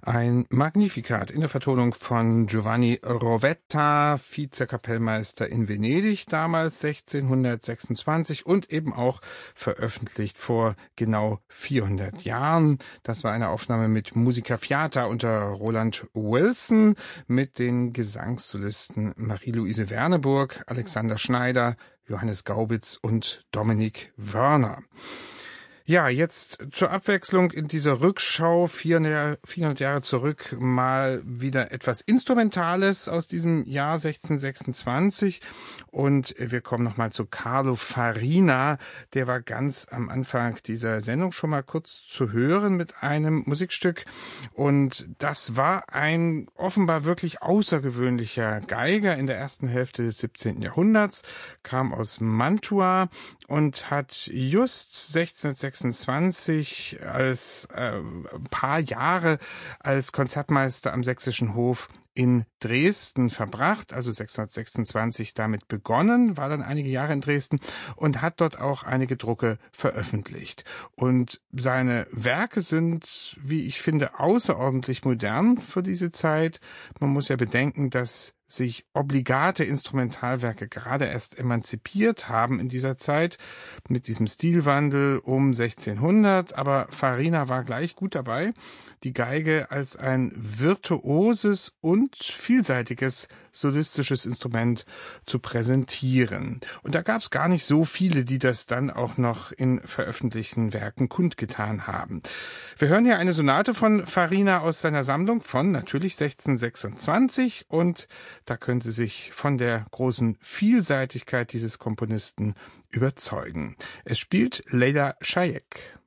Ein Magnificat in der Vertonung von Giovanni Rovetta, Vizekapellmeister in Venedig, damals 1626 und eben auch veröffentlicht vor genau 400 Jahren. Das war eine Aufnahme mit Musica Fiata unter Roland Wilson mit den Gesangssolisten Marie-Louise Werneburg, Alexander Schneider, Johannes Gaubitz und Dominik Wörner. Ja, jetzt zur Abwechslung in dieser Rückschau 400 Jahre zurück mal wieder etwas Instrumentales aus diesem Jahr 1626 und wir kommen nochmal zu Carlo Farina, der war ganz am Anfang dieser Sendung schon mal kurz zu hören mit einem Musikstück und das war ein offenbar wirklich außergewöhnlicher Geiger in der ersten Hälfte des 17. Jahrhunderts, kam aus Mantua und hat just 1626 als ein paar Jahre als Konzertmeister am Sächsischen Hof in Dresden verbracht, also 1626 damit begonnen, war dann einige Jahre in Dresden und hat dort auch einige Drucke veröffentlicht. Und seine Werke sind, wie ich finde, außerordentlich modern für diese Zeit. Man muss ja bedenken, dass sich obligate Instrumentalwerke gerade erst emanzipiert haben in dieser Zeit mit diesem Stilwandel um 1600, aber Farina war gleich gut dabei, die Geige als ein virtuoses und vielseitiges solistisches Instrument zu präsentieren. Und da gab es gar nicht so viele, die das dann auch noch in veröffentlichten Werken kundgetan haben. Wir hören hier eine Sonate von Farina aus seiner Sammlung von natürlich 1626 und da können Sie sich von der großen Vielseitigkeit dieses Komponisten überzeugen. Es spielt Leyla Shayek.